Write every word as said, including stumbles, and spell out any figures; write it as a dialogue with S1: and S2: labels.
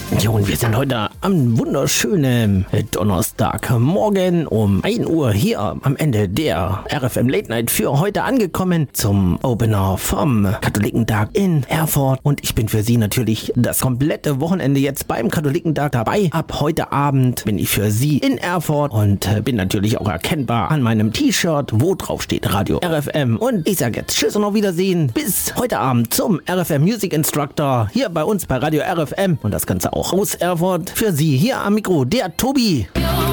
S1: Ja, und wir sind heute am wunderschönen Donnerstagmorgen um ein Uhr hier am Ende der R F M Late Night für heute angekommen zum Opener vom Katholikentag in Erfurt. Und ich bin für Sie natürlich das komplette Wochenende jetzt beim Katholikentag dabei. Ab heute Abend bin ich für Sie in Erfurt und bin natürlich auch erkennbar an meinem T-Shirt, wo drauf steht Radio R F M. Und ich sage jetzt Tschüss und auf Wiedersehen. Bis heute Abend zum R F M Music Instructor hier bei uns bei Radio R F M. Und das Ganze auch aus Erfurt für Sie hier am Mikro, der Tobi.